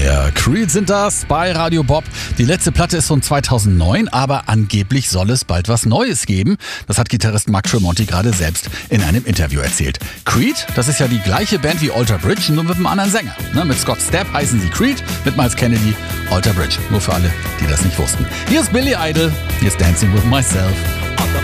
Yeah, Creed sind das bei Radio Bob. Die letzte Platte ist von 2009, aber angeblich soll es bald was Neues geben. Das hat Gitarrist Mark Tremonti gerade selbst in einem Interview erzählt. Creed, das ist ja die gleiche Band wie Alter Bridge, nur mit einem anderen Sänger. Mit Scott Stapp heißen sie Creed, mit Miles Kennedy Alter Bridge. Nur für alle, die das nicht wussten. Hier ist Billy Idol, hier ist Dancing with Myself.